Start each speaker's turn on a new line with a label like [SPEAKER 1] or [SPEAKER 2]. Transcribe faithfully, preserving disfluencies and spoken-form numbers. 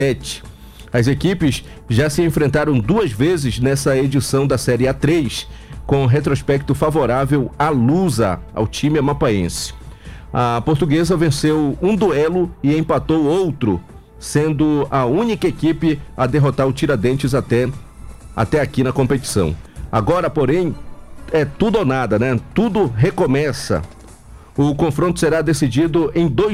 [SPEAKER 1] As equipes já se enfrentaram duas vezes nessa edição da Série A três, com retrospecto favorável à Lusa, ao time amapaense. A Portuguesa venceu um duelo e empatou outro, sendo a única equipe a derrotar o Tiradentes até, até aqui na competição. Agora, porém, é tudo ou nada, né? Tudo recomeça. O confronto será decidido em dois